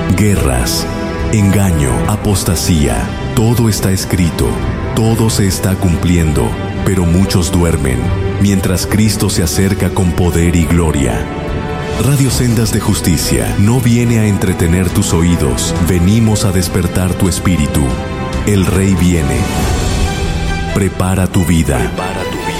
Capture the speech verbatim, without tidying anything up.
Guerras, engaño, apostasía, todo está escrito, todo se está cumpliendo, pero muchos duermen, mientras Cristo se acerca con poder y gloria. Radio Sendas de Justicia no viene a entretener tus oídos, venimos a despertar tu espíritu. El Rey viene. Prepara tu vida. Prepara tu